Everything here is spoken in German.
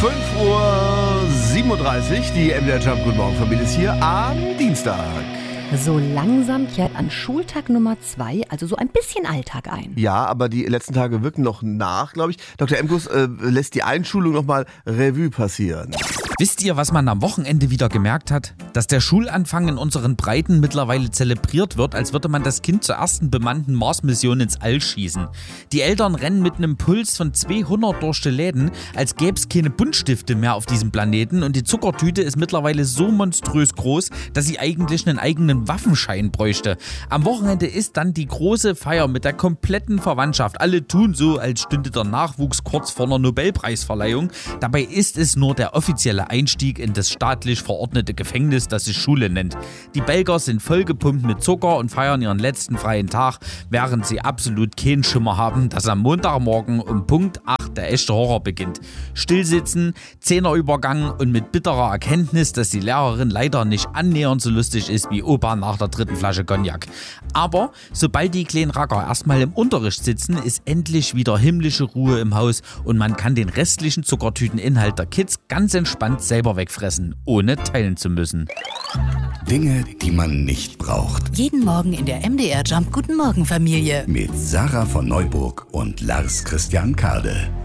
5:37 Uhr, die MDR Jump Guten Morgen Familie ist hier am Dienstag. So langsam kehrt an Schultag Nummer 2, also so ein bisschen Alltag ein. Ja, aber die letzten Tage wirken noch nach, glaube ich. Dr. Emkus lässt die Einschulung nochmal Revue passieren. Wisst ihr, was man am Wochenende wieder gemerkt hat? Dass der Schulanfang in unseren Breiten mittlerweile zelebriert wird, als würde man das Kind zur ersten bemannten Mars-Mission ins All schießen. Die Eltern rennen mit einem Puls von 200 durch die Läden, als gäbe es keine Buntstifte mehr auf diesem Planeten, und die Zuckertüte ist mittlerweile so monströs groß, dass sie eigentlich einen eigenen Waffenschein bräuchte. Am Wochenende ist dann die große Feier mit der kompletten Verwandtschaft. Alle tun so, als stünde der Nachwuchs kurz vor einer Nobelpreisverleihung. Dabei ist es nur der offizielle Einstieg in das staatlich verordnete Gefängnis, das sich Schule nennt. Die Belgier sind vollgepumpt mit Zucker und feiern ihren letzten freien Tag, während sie absolut keinen Schimmer haben, dass am Montagmorgen um Punkt 8 der echte Horror beginnt. Stillsitzen, Zehnerübergang und mit bitterer Erkenntnis, dass die Lehrerin leider nicht annähernd so lustig ist wie Opa nach der 3. Flasche Cognac. Aber sobald die kleinen Racker erstmal im Unterricht sitzen, ist endlich wieder himmlische Ruhe im Haus und man kann den restlichen Zuckertüteninhalt der Kids ganz entspannt selber wegfressen, ohne teilen zu müssen. Dinge, die man nicht braucht. Jeden Morgen in der MDR Jump Guten Morgen Familie. Mit Sarah von Neuburg und Lars Christian Kade.